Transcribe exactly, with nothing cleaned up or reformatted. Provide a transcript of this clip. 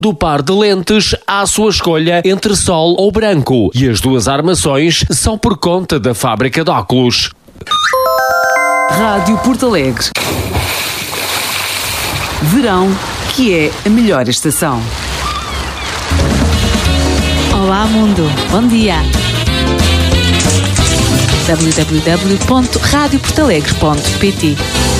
Do par de lentes à sua escolha entre sol ou branco, e as duas armações são por conta da fábrica de óculos. Rádio Porto Alegre. Verão, que é a melhor estação. Olá mundo, bom dia. w w w ponto rádio porto alegre ponto p t